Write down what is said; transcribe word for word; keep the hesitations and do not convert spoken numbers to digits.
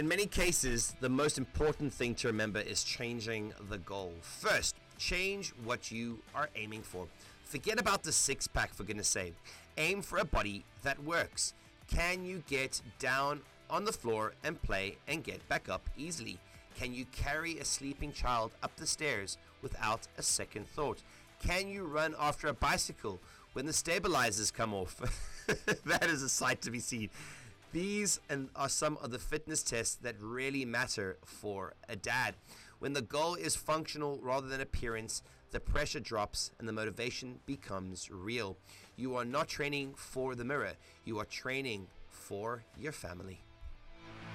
In many cases, the most important thing to remember is changing the goal. First, change what you are aiming for. Forget about the six pack, for goodness sake. Aim for a body that works. Can you get down on the floor and play and get back up easily? Can you carry a sleeping child up the stairs without a second thought? Can you run after a bicycle when the stabilizers come off? That is a sight to be seen. These are some of the fitness tests that really matter for a dad. When the goal is functional rather than appearance, the pressure drops and the motivation becomes real. You are not training for the mirror. You are training for your family.